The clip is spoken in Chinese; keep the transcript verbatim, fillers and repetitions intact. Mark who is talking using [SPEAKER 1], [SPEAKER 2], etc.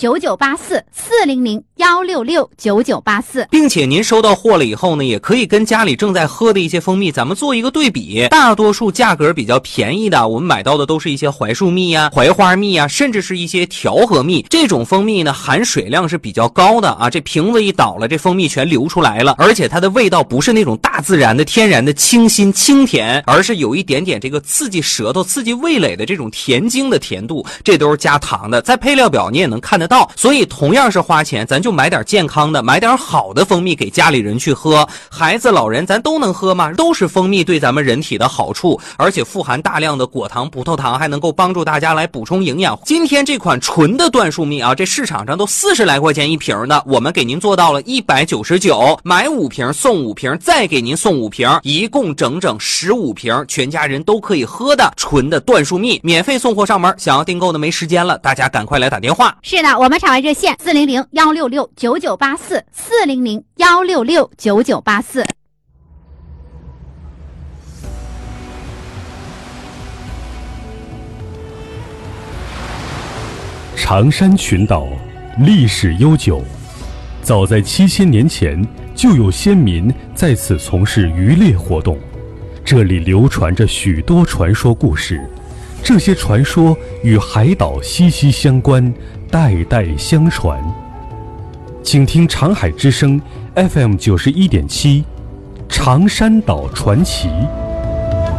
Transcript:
[SPEAKER 1] 九九八四，四零零幺六六九九八四。
[SPEAKER 2] 并且您收到货了以后呢，也可以跟家里正在喝的一些蜂蜜咱们做一个对比。大多数价格比较便宜的，我们买到的都是一些槐树蜜啊、槐花蜜啊，甚至是一些调和蜜。这种蜂蜜呢，含水量是比较高的啊，这瓶子一倒了，这蜂蜜全流出来了，而且它的味道不是那种大自然的天然的清新清甜，而是有一点点这个刺激舌头、刺激味蕾的这种甜精的甜度，这都是加糖的，在配料表你也能看得到。所以同样是花钱，咱就买点健康的，买点好的蜂蜜给家里人去喝，孩子老人咱都能喝吗？都是蜂蜜对咱们人体的好处，而且富含大量的果糖、葡萄糖，还能够帮助大家来补充营养。今天这款纯的椴树蜜啊，这市场上都四十来块钱一瓶的，我们给您做到了一百九十九，买五瓶送五瓶，再给您送五瓶，一共整整十五瓶，全家人都可以喝的纯的椴树蜜，免费送货上门。想要订购的没时间了，大家赶快来打电话。
[SPEAKER 1] 是的，我们场外热线四零零幺六六九九八四，四零零幺六六九九八四。
[SPEAKER 3] 长山群岛历史悠久，早在七千年前就有先民在此从事渔猎活动，这里流传着许多传说故事，这些传说与海岛息息相关，代代相传。请听长海之声 F M 九十一点七，长山岛传奇。